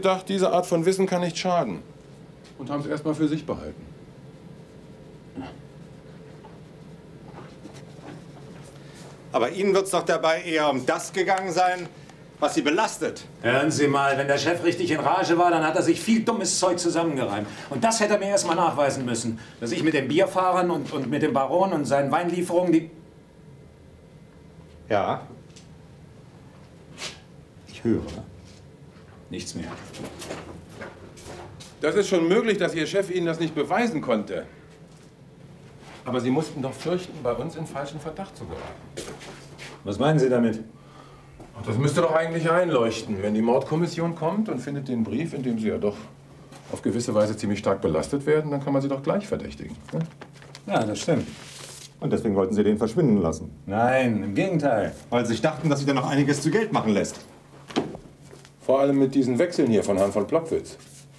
gedacht, diese Art von Wissen kann nicht schaden. Und haben es erstmal für sich behalten. Aber Ihnen wird es doch dabei eher um das gegangen sein, was Sie belastet. Hören Sie mal, wenn der Chef richtig in Rage war, dann hat er sich viel dummes Zeug zusammengereimt. Und das hätte er mir erst mal nachweisen müssen. Dass ich mit den Bierfahrern und mit dem Baron und seinen Weinlieferungen die... Ja. Ich höre. Nichts mehr. Das ist schon möglich, dass Ihr Chef Ihnen das nicht beweisen konnte. Aber Sie mussten doch fürchten, bei uns in falschen Verdacht zu geraten. Was meinen Sie damit? Ach, das müsste doch eigentlich einleuchten. Wenn die Mordkommission kommt und findet den Brief, in dem Sie ja doch auf gewisse Weise ziemlich stark belastet werden, dann kann man Sie doch gleich verdächtigen. Ne? Ja, das stimmt. Und deswegen wollten Sie den verschwinden lassen. Nein, im Gegenteil. Weil Sie sich dachten, dass sich da noch einiges zu Geld machen lässt. Vor allem mit diesen Wechseln hier von Herrn von Plockwitz.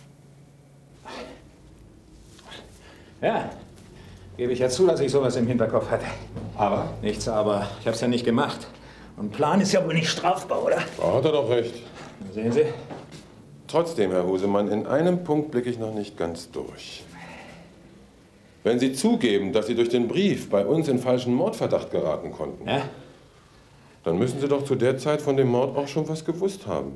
Ja, gebe ich ja zu, dass ich sowas im Hinterkopf hatte. Aber? Nichts aber. Ich hab's ja nicht gemacht. Und Plan ist ja wohl nicht strafbar, oder? Da hat er doch recht. Sehen Sie? Trotzdem, Herr Husemann, in einem Punkt blicke ich noch nicht ganz durch. Wenn Sie zugeben, dass Sie durch den Brief bei uns in falschen Mordverdacht geraten konnten, Ja? dann müssen Sie doch zu der Zeit von dem Mord auch schon was gewusst haben.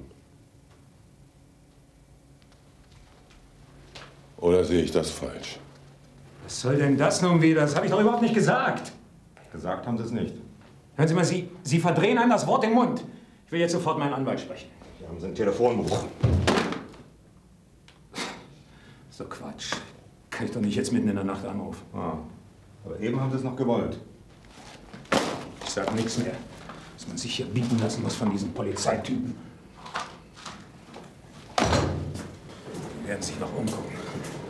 Oder sehe ich das falsch? Was soll denn das nun wieder? Das habe ich doch überhaupt nicht gesagt. Gesagt haben Sie es nicht. Hören Sie mal, Sie verdrehen einem das Wort im Mund. Ich will jetzt sofort meinen Anwalt sprechen. Hier haben Sie ein Telefonbuch. So Quatsch. Kann ich doch nicht jetzt mitten in der Nacht anrufen. Ah. Aber eben haben Sie es noch gewollt. Ich sag nichts mehr. Dass man sich hier bieten lassen muss von diesen Polizeitypen. Die werden sich noch umgucken.